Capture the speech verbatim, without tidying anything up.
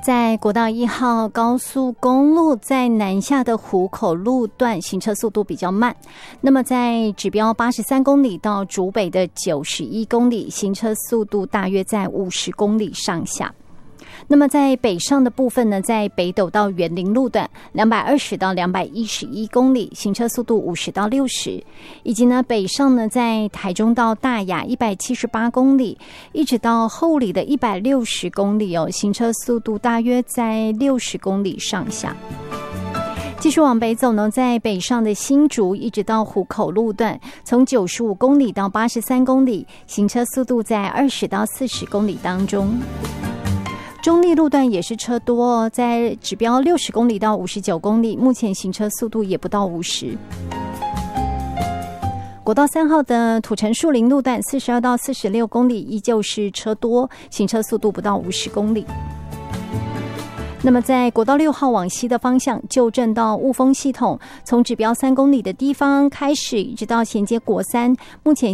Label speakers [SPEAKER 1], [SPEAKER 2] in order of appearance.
[SPEAKER 1] 在国道一号高速公路在南下的湖口路段行车速度比较慢，那么在指标八十三公里到竹北的九十一公里，行车速度大约在五十公里上下。那么在北上的部分呢，在北斗到园林路段两百二十到两百一十一公里，行车速度五十到六十，以及呢北上呢在台中到大雅一百七十八公里，一直到后里的一百六十公里哦，行车速度大约在六十公里上下。继续往北走呢，在北上的新竹一直到湖口路段，从九十五公里到八十三公里，行车速度在二十到四十公里当中。中立路段也是车多哦，在指标六十公里到五十九公里，目前行车速度也不到五十。国道三号的土城树林路段四十二到四十六公里，依旧是车多，行车速度不到五十公里。那么在国道六号往西的方向，旧镇到雾峰系统，从指标三公里的地方开始，一直到衔接国三，目前